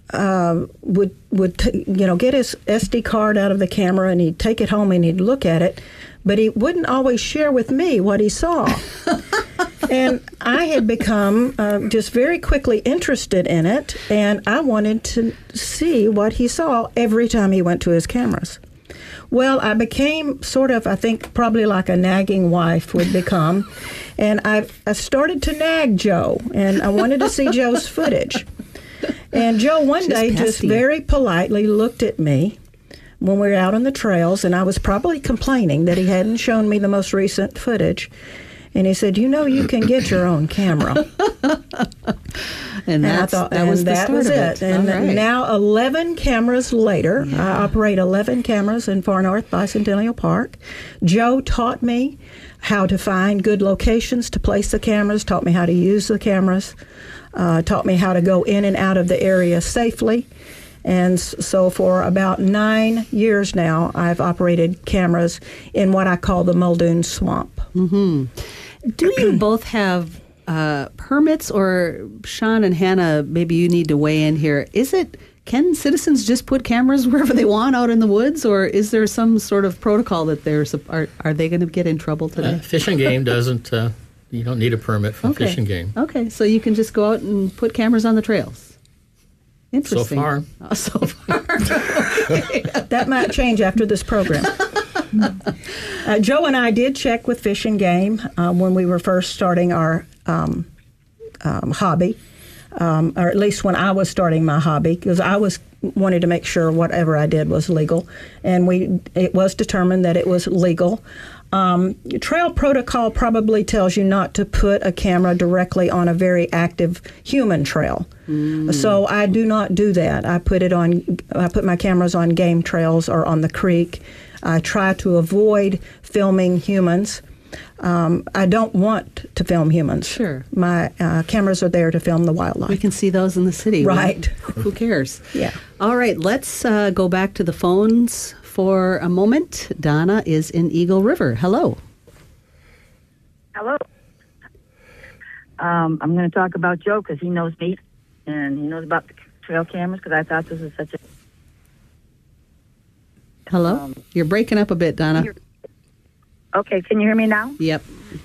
get his SD card out of the camera and he'd take it home and he'd look at it, but he wouldn't always share with me what he saw. And I had become just very quickly interested in it, and I wanted to see what he saw every time he went to his cameras. Well, I became sort of, I think, probably like a nagging wife would become, and I started to nag Joe, and I wanted to see Joe's footage. And Joe one day just very politely looked at me when we were out on the trails, and I was probably complaining that he hadn't shown me the most recent footage. And he said, you can get your own camera. And I thought, that was it. And now 11 cameras later, I operate 11 cameras in Far North Bicentennial Park. Joe taught me how to find good locations to place the cameras, taught me how to use the cameras, taught me how to go in and out of the area safely. And so for about 9 years now, I've operated cameras in what I call the Muldoon Swamp. Mm-hmm. Do you both have permits, or Sean and Hannah, maybe you need to weigh in here. Can citizens just put cameras wherever they want out in the woods, or is there some sort of protocol that are they going to get in trouble today? Fish and Game does't, you don't need a permit from Fish and Game. Okay, so you can just go out and put cameras on the trails. Interesting. So far. So far. Okay. That might change after this program. Joe and I did check with Fish and Game when we were first starting our hobby, or at least when I was starting my hobby, because I wanted to make sure whatever I did was legal, and it was determined that it was legal. Trail protocol probably tells you not to put a camera directly on a very active human trail. So I do not do that. I put my cameras on game trails or on the creek. I try to avoid filming humans. I don't want to film humans. Sure. My cameras are there to film the wildlife. We can see those in the city. Right. Who cares? Yeah. All right, let's go back to the phones for a moment. Donna is in Eagle River. Hello. Hello. I'm going to talk about Joe because he knows me and he knows about the trail cameras, because I thought this was such a... Hello? You're breaking up a bit, Donna. Okay, can you hear me now? Yep.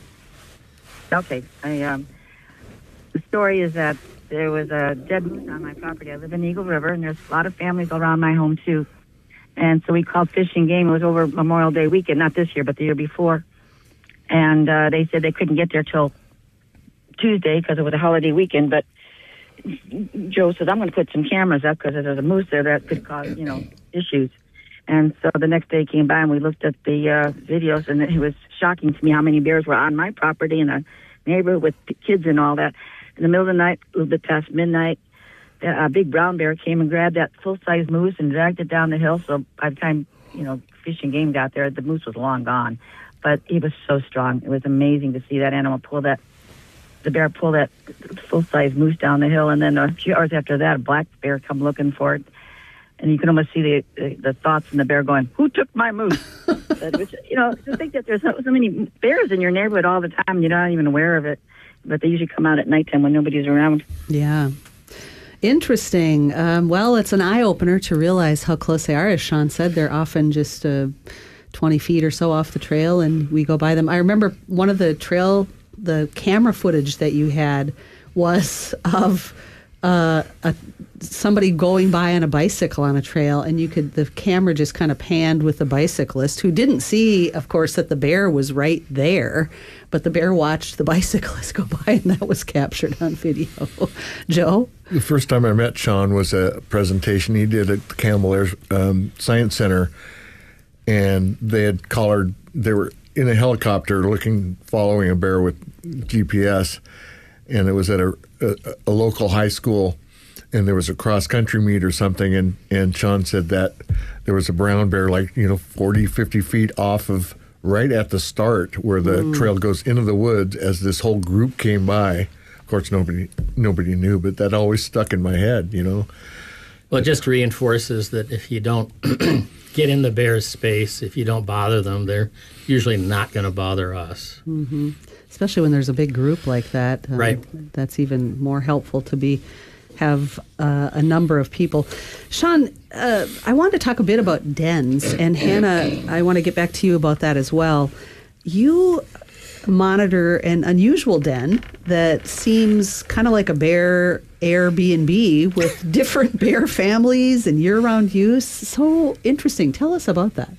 Okay. The story is that there was a dead moose on my property. I live in Eagle River, and there's a lot of families around my home, too. And so we called Fish and Game. It was over Memorial Day weekend, not this year, but the year before. And they said they couldn't get there till Tuesday because it was a holiday weekend. But Joe said, I'm going to put some cameras up because there's a moose there that could cause, issues. And so the next day came by and we looked at the videos, and it was shocking to me how many bears were on my property in a neighborhood with kids and all that. In the middle of the night, a little bit past midnight, a big brown bear came and grabbed that full-size moose and dragged it down the hill. So by the time, Fish and Game got there, the moose was long gone. But he was so strong. It was amazing to see that animal the bear pull that full-size moose down the hill. And then a few hours after that, a black bear come looking for it. And you can almost see the thoughts in the bear going, "Who took my moose?" But, to think that there's so many bears in your neighborhood all the time, you're not even aware of it. But they usually come out at nighttime when nobody's around. Yeah. Interesting. Well, it's an eye-opener to realize how close they are. As Sean said, they're often just 20 feet or so off the trail, and we go by them. I remember one of the camera footage that you had was of somebody going by on a bicycle on a trail, and the camera just kind of panned with the bicyclist, who didn't see, of course, that the bear was right there, but the bear watched the bicyclist go by, and that was captured on video. Joe? The first time I met Sean was a presentation he did at the Campbell Air Science Center, and they were in a helicopter following a bear with GPS, and it was at a local high school, and there was a cross-country meet or something, and Sean said that there was a brown bear 40, 50 feet off of right at the start where the trail goes into the woods as this whole group came by. Of course, nobody knew, but that always stuck in my head, Well, it just reinforces that if you don't get in the bear's space, if you don't bother them, they're usually not going to bother us. Mm-hmm. Especially when there's a big group like that. Right. That's even more helpful to be have a number of people. Sean, I wanted to talk a bit about dens, and Hannah, I want to get back to you about that as well. You monitor an unusual den that seems kind of like a bear Airbnb with different bear families and year-round use. So interesting. Tell us about that.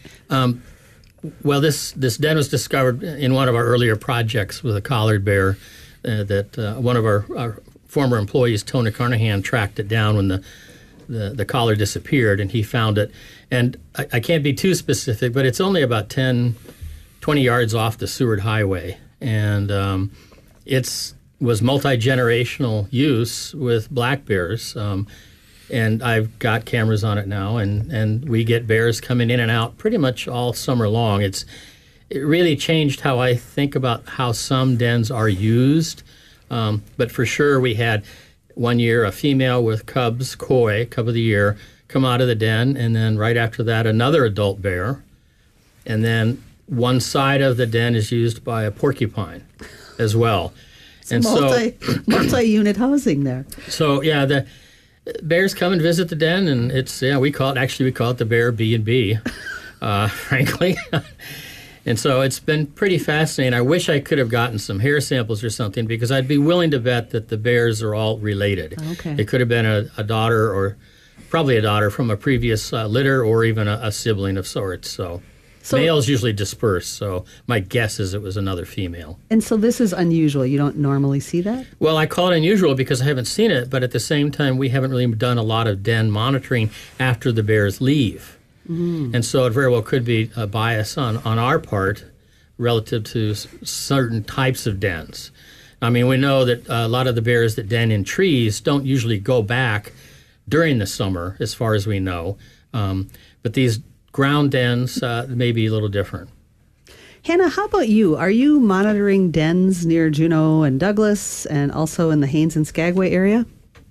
Well, this den was discovered in one of our earlier projects with a collared bear that one of our former employees, Tony Carnahan, tracked it down when the collar disappeared, and he found it. And I can't be too specific, but it's only about 10, 20 yards off the Seward Highway. And it's was multi-generational use with black bears. And I've got cameras on it now, and we get bears coming in and out pretty much all summer long. It really changed how I think about how some dens are used. But for sure, we had one year a female with cubs, Koi, cub of the year, come out of the den, and then right after that, another adult bear. And then one side of the den is used by a porcupine as well. And multi-unit housing there. So, yeah, the bears come and visit the den, and we call it the Bear B&B, frankly. And so it's been pretty fascinating. I wish I could have gotten some hair samples or something, because I'd be willing to bet that the bears are all related. Okay. It could have been a daughter, or probably a daughter from a previous litter, or even a sibling of sorts. So males usually disperse, so my guess is it was another female. And so this is unusual. You don't normally see that? Well, I call it unusual because I haven't seen it, but at the same time, we haven't really done a lot of den monitoring after the bears leave. Mm. And so it very well could be a bias on our part relative to certain types of dens. I mean, we know that a lot of the bears that den in trees don't usually go back during the summer, as far as we know. But these ground dens may be a little different. Hannah, how about you? Are you monitoring dens near Juneau and Douglas, and also in the Haines and Skagway area?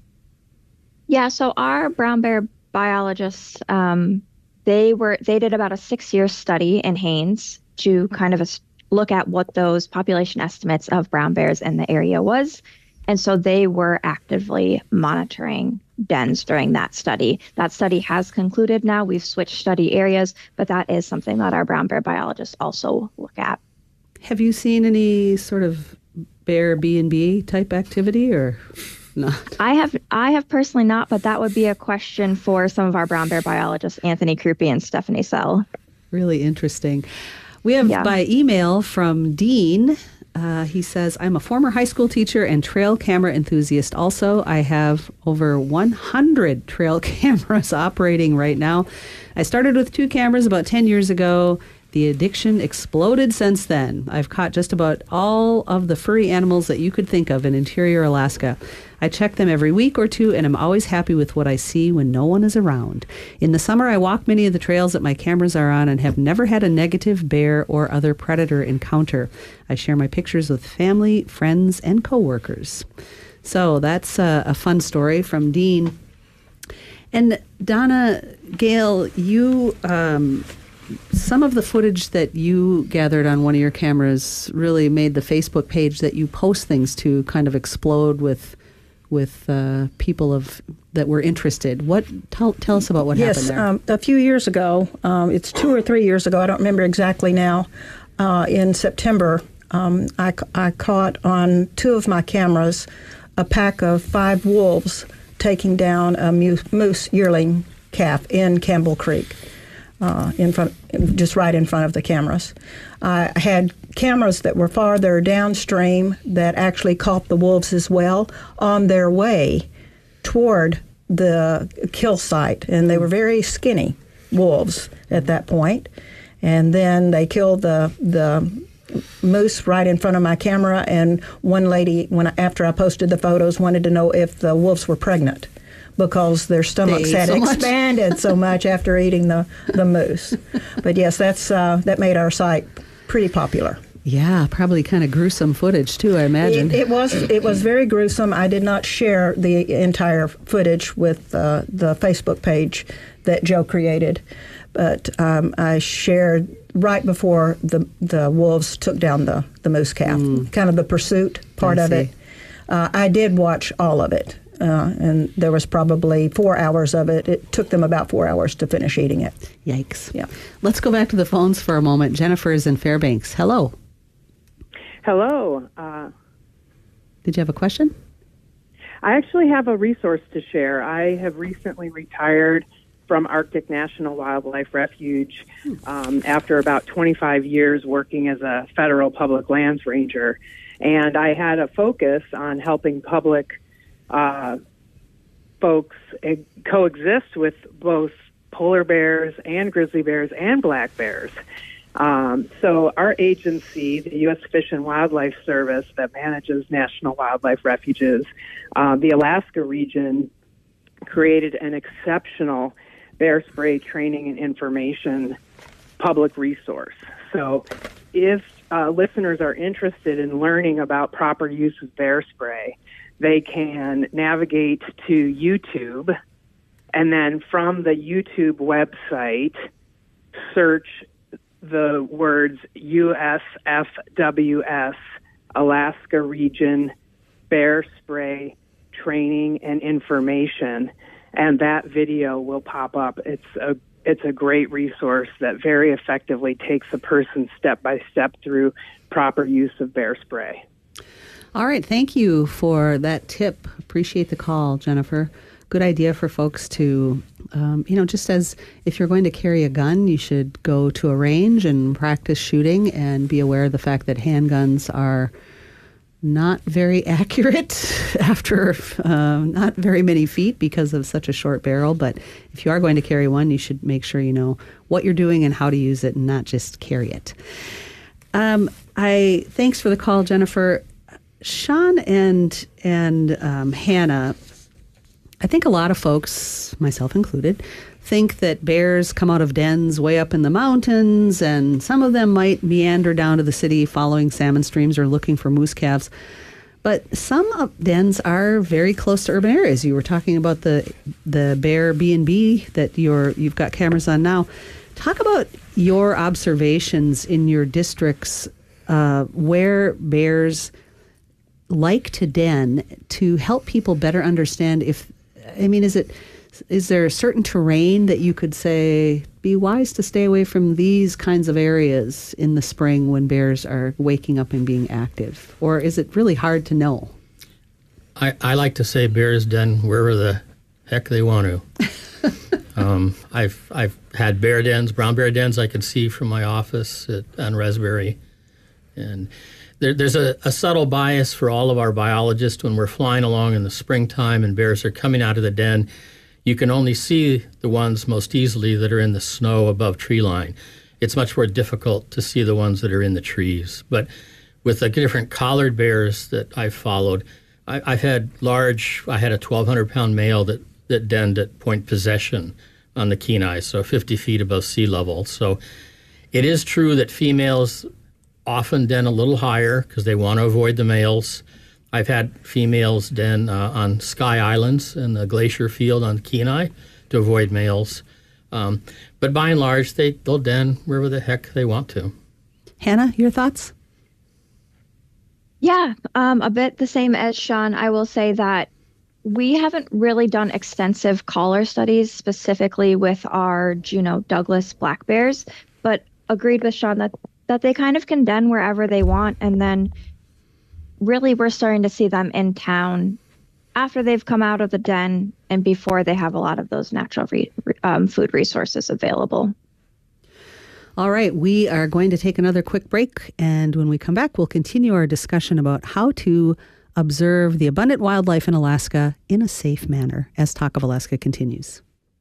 Yeah, so our brown bear biologists, they did about a 6-year study in Haines to kind of look at what those population estimates of brown bears in the area was. And so they were actively monitoring dens during that study. That study has concluded now. We've switched study areas, but that is something that our brown bear biologists also look at. Have you seen any sort of bear B&B type activity, or not? I have personally not, but that would be a question for some of our brown bear biologists, Anthony Krupe and Stephanie Sell. Really interesting. We have by email from Dean. He says, I'm a former high school teacher and trail camera enthusiast. Also, I have over 100 trail cameras operating right now. I started with 2 cameras about 10 years ago. The addiction exploded since then. I've caught just about all of the furry animals that you could think of in interior Alaska. I check them every week or two, and I'm always happy with what I see when no one is around. In the summer, I walk many of the trails that my cameras are on and have never had a negative bear or other predator encounter. I share my pictures with family, friends, and coworkers. So that's a fun story from Dean. And Donna, Gail, you... some of the footage that you gathered on one of your cameras really made the Facebook page that you post things to kind of explode with people that were interested. Tell us about what happened there. Yes, a few years ago, it's 2 or 3 years ago, I don't remember exactly now, in September, I caught on 2 of my cameras a pack of 5 wolves taking down a moose yearling calf in Campbell Creek. Just right in front of the cameras. I had cameras that were farther downstream that actually caught the wolves as well on their way toward the kill site, and they were very skinny wolves at that point. And then they killed the moose right in front of my camera, and one lady, after I posted the photos, wanted to know if the wolves were pregnant, because their stomachs had expanded so much after eating the moose. But yes, that made our site pretty popular. Yeah, probably kind of gruesome footage too, I imagine. It was very gruesome. I did not share the entire footage with the Facebook page that Joe created, but I shared right before the wolves took down the moose calf, kind of the pursuit part of it. I did watch all of it. and there was probably 4 hours of it. It took them about 4 hours to finish eating it. Yikes. Yeah. Let's go back to the phones for a moment. Jennifer is in Fairbanks. Hello. Hello. Did you have a question? I actually have a resource to share. I have recently retired from Arctic National Wildlife Refuge after about 25 years working as a federal public lands ranger. And I had a focus on helping public folks coexist with both polar bears and grizzly bears and black bears. So our agency, the U.S. Fish and Wildlife Service that manages national wildlife refuges, the Alaska region created an exceptional bear spray training and information public resource. So if listeners are interested in learning about proper use of bear spray, they can navigate to YouTube, and then from the YouTube website, search the words USFWS, Alaska Region Bear Spray Training and Information, and that video will pop up. It's a great resource that very effectively takes a person step by step through proper use of bear spray. All right. Thank you for that tip. Appreciate the call, Jennifer. Good idea for folks to, just as if you're going to carry a gun, you should go to a range and practice shooting and be aware of the fact that handguns are not very accurate after not very many feet because of such a short barrel. But if you are going to carry one, you should make sure you know what you're doing and how to use it and not just carry it. Thanks for the call, Jennifer. Sean and Hannah, I think a lot of folks, myself included, think that bears come out of dens way up in the mountains, and some of them might meander down to the city following salmon streams or looking for moose calves. But some dens are very close to urban areas. You were talking about the bear B&B that you've got cameras on now. Talk about your observations in your districts where bears like to den to help people better understand is there a certain terrain that you could say be wise to stay away from these kinds of areas in the spring when bears are waking up and being active? Or is it really hard to know? I like to say bears den wherever the heck they want to. I've had bear dens, brown bear dens I could see from my office on Raspberry. And there's a subtle bias for all of our biologists when we're flying along in the springtime and bears are coming out of the den. You can only see the ones most easily that are in the snow above tree line. It's much more difficult to see the ones that are in the trees. But with the different collared bears that I've followed, I had a 1,200-pound male that denned at Point Possession on the Kenai, so 50 feet above sea level. So it is true that females often den a little higher because they want to avoid the males. I've had females den on Sky Islands in the glacier field on Kenai to avoid males. But by and large, they'll den wherever the heck they want to. Hannah, your thoughts? Yeah, a bit the same as Sean. I will say that we haven't really done extensive collar studies specifically with our Juneau Douglas black bears, but agreed with Sean that they kind of can den wherever they want, and then really we're starting to see them in town after they've come out of the den and before they have a lot of those natural food resources available. All right, we are going to take another quick break, and when we come back, we'll continue our discussion about how to observe the abundant wildlife in Alaska in a safe manner as Talk of Alaska continues.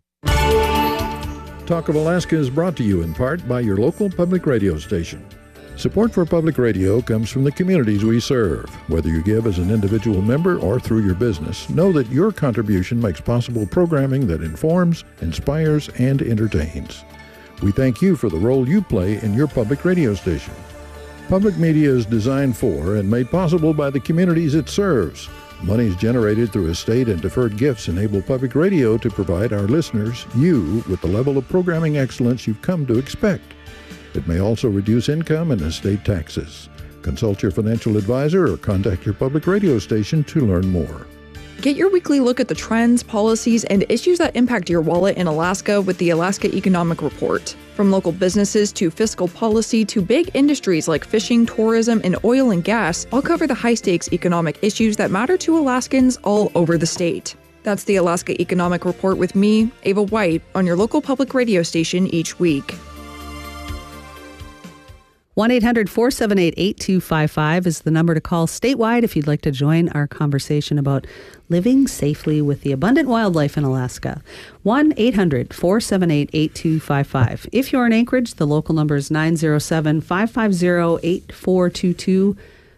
Talk of Alaska is brought to you in part by your local public radio station. Support for public radio comes from the communities we serve. Whether you give as an individual member or through your business, know that your contribution makes possible programming that informs, inspires, and entertains. We thank you for the role you play in your public radio station. Public media is designed for and made possible by the communities it serves. Monies generated through estate and deferred gifts enable public radio to provide our listeners, you, with the level of programming excellence you've come to expect. It may also reduce income and estate taxes. Consult your financial advisor or contact your public radio station to learn more. Get your weekly look at the trends, policies, and issues that impact your wallet in Alaska with the Alaska Economic Report. From local businesses to fiscal policy to big industries like fishing, tourism, and oil and gas, I'll cover the high-stakes economic issues that matter to Alaskans all over the state. That's the Alaska Economic Report with me, Ava White, on your local public radio station each week. 1-800-478-8255 is the number to call statewide if you'd like to join our conversation about living safely with the abundant wildlife in Alaska. 1-800-478-8255. If you're in Anchorage, the local number is 907-550-8422.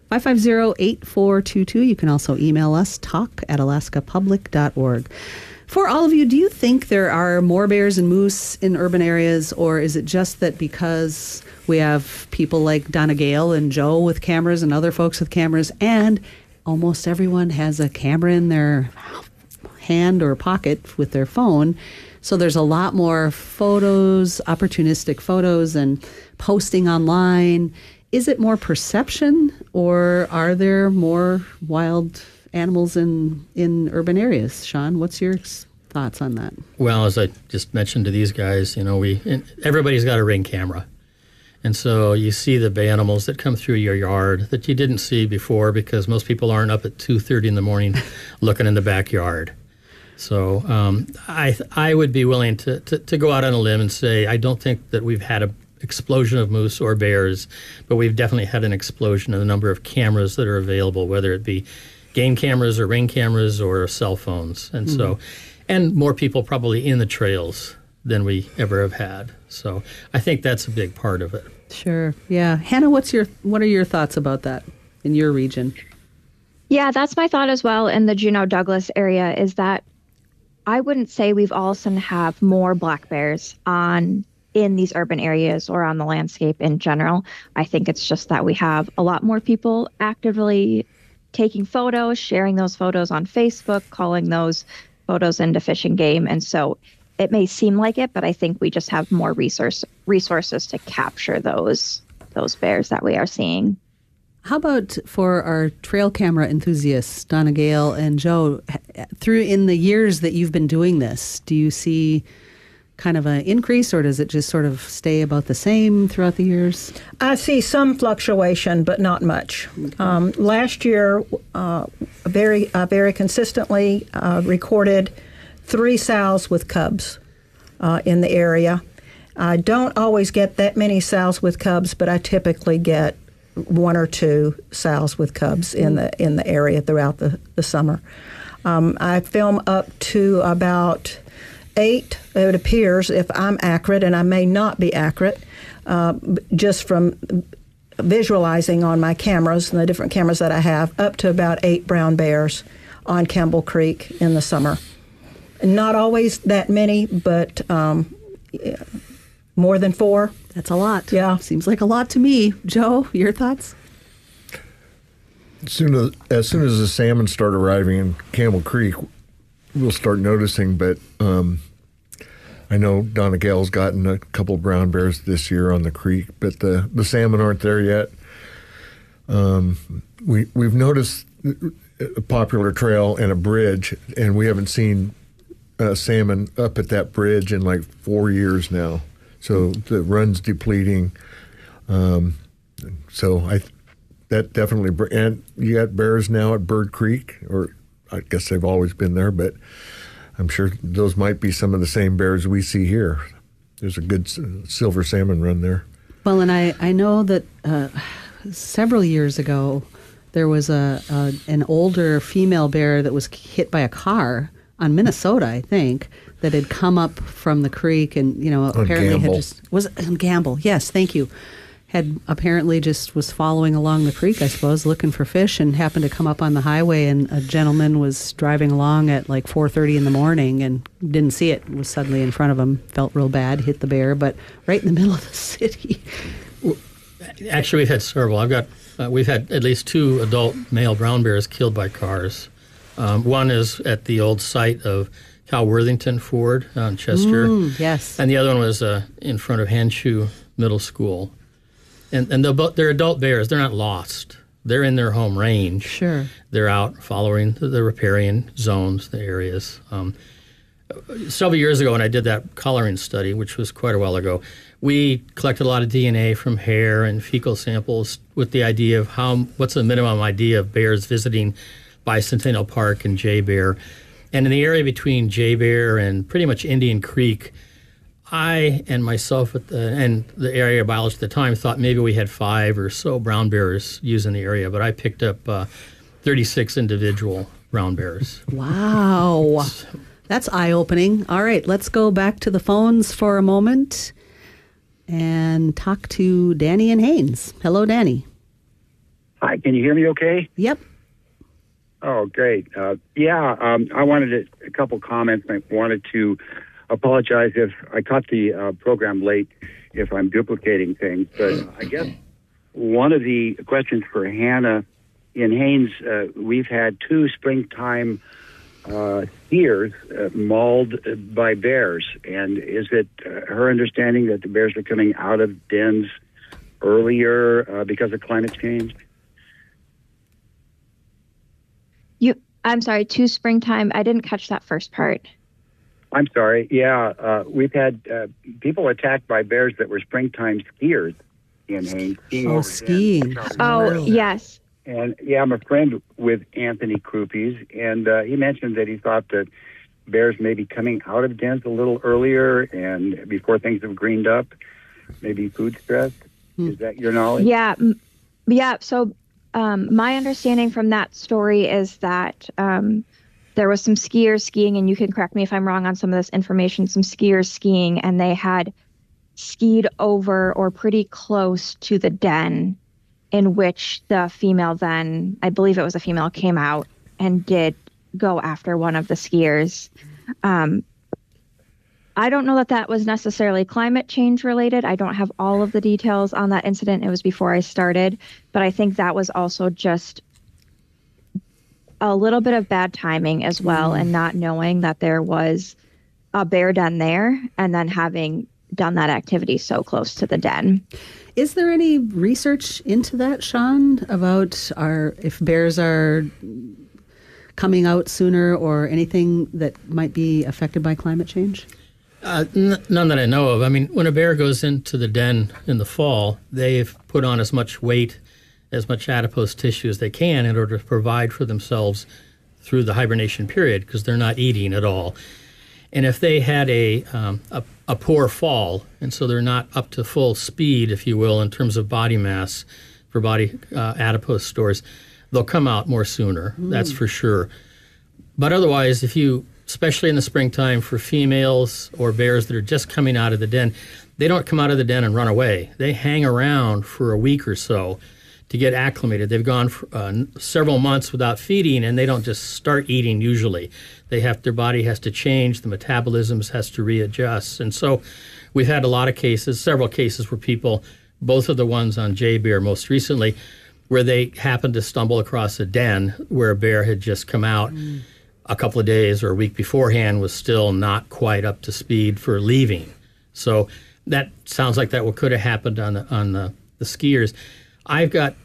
550-8422. You can also email us, talk@alaskapublic.org. For all of you, do you think there are more bears and moose in urban areas, or is it just that because we have people like Donna Gale and Joe with cameras and other folks with cameras, and almost everyone has a camera in their hand or pocket with their phone, so there's a lot more photos, opportunistic photos, and posting online? Is it more perception, or are there more wild animals in urban areas? Sean, what's your thoughts on that? Well, as I just mentioned to these guys, everybody's got a Ring camera. And so you see the bay animals that come through your yard that you didn't see before because most people aren't up at 2:30 in the morning looking in the backyard. So I would be willing to go out on a limb and say I don't think that we've had an explosion of moose or bears, but we've definitely had an explosion in the number of cameras that are available, whether it be game cameras or Ring cameras or cell phones. And so, and more people probably in the trails than we ever have had. So I think that's a big part of it. Sure. Yeah. Hannah, what are your thoughts about that in your region? Yeah, that's my thought as well in the Juneau Douglas area, is that I wouldn't say we've all of a sudden have more black bears in these urban areas or on the landscape in general. I think it's just that we have a lot more people actively taking photos, sharing those photos on Facebook, calling those photos into Fish and Game. And so it may seem like it, but I think we just have more resources to capture those bears that we are seeing. How about for our trail camera enthusiasts, Donna Gale and Joe, in the years that you've been doing this, do you see kind of an increase, or does it just sort of stay about the same throughout the years? I see some fluctuation, but not much. Okay. Last year, very consistently recorded 3 sows with cubs in the area. I don't always get that many sows with cubs, but I typically get 1 or 2 sows with cubs in the area throughout the summer. I film up to about 8, it appears, if I'm accurate, and I may not be accurate, just from visualizing on my cameras and the different cameras that I have, up to about 8 brown bears on Campbell Creek in the summer. Not always that many, but more than 4. That's a lot. Yeah. Seems like a lot to me. Joe, your thoughts? As soon as the salmon start arriving in Campbell Creek, we'll start noticing, but I know Donna Gale's gotten a couple brown bears this year on the creek, but the salmon aren't there yet. We've noticed a popular trail and a bridge, and we haven't seen salmon up at that bridge in like 4 years now. So the run's depleting. That definitely, and you got bears now at Bird Creek, or I guess they've always been there, but I'm sure those might be some of the same bears we see here. There's a good silver salmon run there. Well, and I know that several years ago there was an older female bear that was hit by a car on Minnesota, I think, that had come up from the creek and, apparently was on Gamble. Yes, thank you. Had apparently just was following along the creek, I suppose, looking for fish, and happened to come up on the highway, and a gentleman was driving along at like 4:30 in the morning and didn't see it, was suddenly in front of him, felt real bad, hit the bear, but right in the middle of the city. Actually, we've had several. We've had at least 2 adult male brown bears killed by cars. One is at the old site of Cal Worthington Ford on Chester. Yes. And the other one was in front of Hanshu Middle School. And they're adult bears. They're not lost. they're in their home range. Sure. They're out following the riparian zones, the areas. Several years ago when I did that collaring study, which was quite a while ago, we collected a lot of DNA from hair and fecal samples with the idea of what's the minimum idea of bears visiting Bicentennial Park and Jay Bear. And in the area between Jay Bear and pretty much Indian Creek, I and myself and the area biologist at the time thought maybe we had 5 or so brown bears using the area, but I picked up 36 individual brown bears. Wow. That's eye-opening. All right, let's go back to the phones for a moment and talk to Danny and Haines. Hello, Danny. Hi, can you hear me okay? Yep. Oh, great. I wanted a couple comments. I wanted to apologize if I caught the program late, if I'm duplicating things. But I guess one of the questions for Hannah in Haines, we've had 2 springtime steers mauled by bears. And is it her understanding that the bears are coming out of dens earlier because of climate change? I'm sorry, 2 springtime. I didn't catch that first part. I'm sorry. Yeah, we've had people attacked by bears that were springtime skiers in Haines. Skiing. Yes. And yeah, I'm a friend with Anthony Krupes, and he mentioned that he thought that bears may be coming out of dens a little earlier and before things have greened up, maybe food stress. Is that your knowledge? Yeah. So my understanding from that story is that there was some skiers skiing, and you can correct me if I'm wrong on some of this information, some skiers skiing, and they had skied over or pretty close to the den in which the female then, I believe it was a female, came out and did go after one of the skiers. I don't know that was necessarily climate change related. I don't have all of the details on that incident. It was before I started, but I think that was also just a little bit of bad timing as well, and not knowing that there was a bear den there and then having done that activity so close to the den. Is there any research into that, Sean, about if bears are coming out sooner or anything that might be affected by climate change? None that I know of. I mean, when a bear goes into the den in the fall, they've put on as much weight, as much adipose tissue as they can in order to provide for themselves through the hibernation period, because they're not eating at all. And if they had a poor fall, and so they're not up to full speed, if you will, in terms of body mass for body adipose stores, they'll come out more sooner. That's for sure. But otherwise, especially in the springtime, for females or bears that are just coming out of the den, they don't come out of the den and run away. They hang around for a week or so to get acclimated. They've gone for, several months without feeding, and they don't just start eating usually. Their body has to change, the metabolisms has to readjust. And so we've had several cases where people, both of the ones on Jay Bear most recently, where they happened to stumble across a den where a bear had just come out a couple of days or a week beforehand, was still not quite up to speed for leaving. So that sounds like that could have happened on the skiers. I've got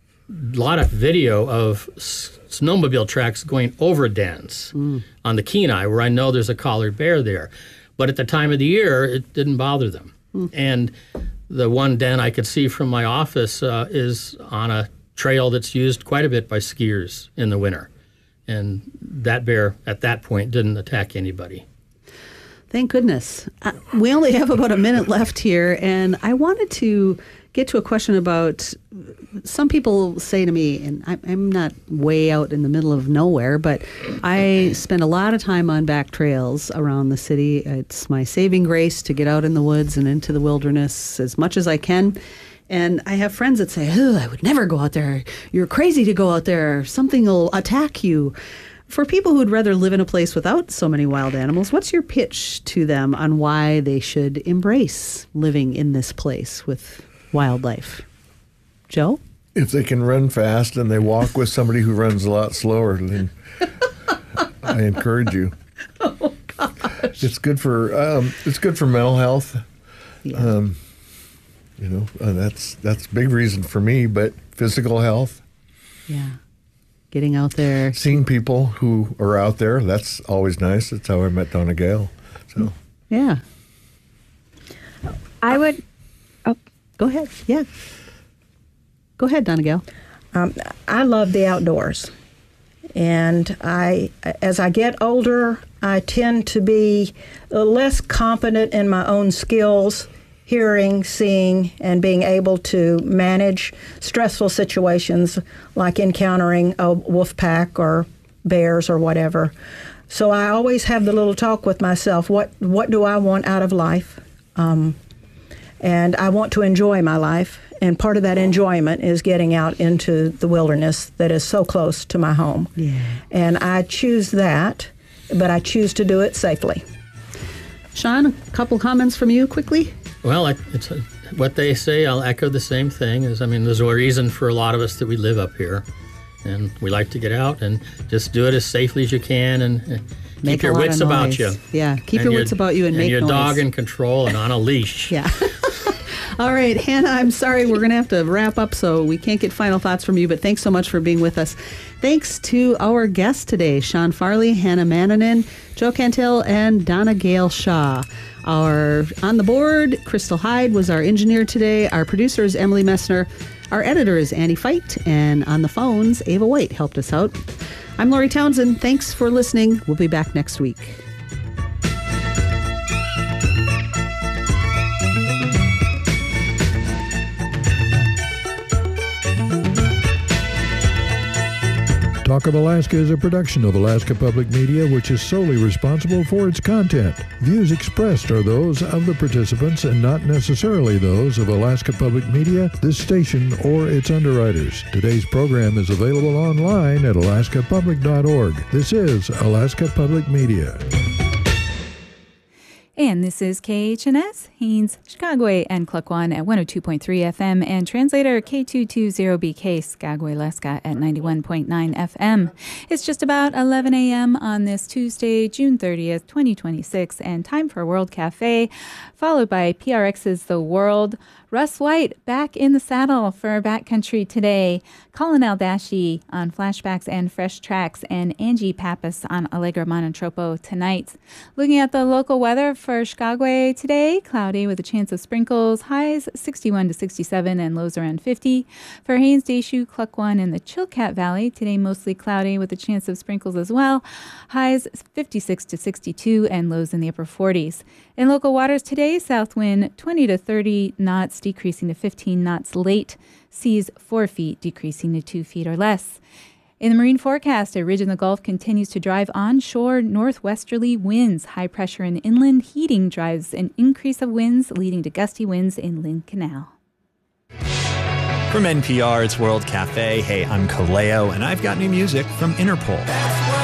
a lot of video of snowmobile tracks going over dens on the Kenai, where I know there's a collared bear there. But at the time of the year, it didn't bother them. And the one den I could see from my office is on a trail that's used quite a bit by skiers in the winter. And that bear, at that point, didn't attack anybody. Thank goodness. We only have about a minute left here, and I wanted to get to a question about, some people say to me, and I'm not way out in the middle of nowhere, but I spend a lot of time on back trails around the city. It's my saving grace to get out in the woods and into the wilderness as much as I can. And I have friends that say, I would never go out there. You're crazy to go out there. Something will attack you. For people who'd rather live in a place without so many wild animals, what's your pitch to them on why they should embrace living in this place with wildlife? Joe? If they can run fast and they walk with somebody who runs a lot slower, then I encourage you. Oh gosh! It's good for mental health. Yeah. That's a big reason for me. But physical health, Yeah. Getting out there. Seeing people who are out there, that's always nice. That's how I met Donna Gale. So Yeah. I would. Oh, Go ahead. Yeah. Go ahead, Donna Gale. I love the outdoors. And as I get older, I tend to be less confident in my own skills, hearing, seeing, and being able to manage stressful situations like encountering a wolf pack or bears or whatever. So I always have the little talk with myself, what do I want out of life? And I want to enjoy my life. And part of that enjoyment is getting out into the wilderness that is so close to my home. Yeah. And I choose that, but I choose to do it safely. Sean, a couple comments from you quickly. Well, it's what they say. I'll echo the same thing. There's a reason for a lot of us that we live up here, and we like to get out and just do it as safely as you can and keep your wits about you. Yeah, keep your wits about you and make your noise. dog in control and on a leash. Yeah. All right, Hannah, I'm sorry. We're going to have to wrap up, so we can't get final thoughts from you, but thanks so much for being with us. Thanks to our guests today, Sean Farley, Hannah Manninen, Joe Cantil, and Donna Gale Shaw. Our on the board, Crystal Hyde was our engineer today. Our producer is Emily Messner. Our editor is Annie Feit, and on the phones, Ava White helped us out. I'm Lori Townsend. Thanks for listening. We'll be back next week. Talk of Alaska is a production of Alaska Public Media, which is solely responsible for its content. Views expressed are those of the participants and not necessarily those of Alaska Public Media, this station, or its underwriters. Today's program is available online at alaskapublic.org. This is Alaska Public Media. And this is KHNS, Haines, Skagway, and Klukwan at 102.3 FM, and translator K220BK, Skagway, Alaska at 91.9 FM. It's just about 11 a.m. on this Tuesday, June 30th, 2026, and time for World Cafe, followed by PRX's The World. Russ White back in the saddle for Backcountry today. Colin Aldashi on Flashbacks and Fresh Tracks, and Angie Pappas on Allegra Monotropo tonight. Looking at the local weather for Skagway today, cloudy with a chance of sprinkles, highs 61 to 67 and lows around 50. For Haines, Deschutes, Klukwan, and the Chilkat Valley, today mostly cloudy with a chance of sprinkles as well. Highs 56 to 62 and lows in the upper 40s. In local waters today, south wind 20 to 30 knots, decreasing to 15 knots late. Seas 4 feet, decreasing to 2 feet or less. In the marine forecast, a ridge in the Gulf continues to drive onshore northwesterly winds. High pressure in inland heating drives an increase of winds, leading to gusty winds in Lynn Canal. From NPR, it's World Cafe. Hey, I'm Kaleo, and I've got new music from Interpol.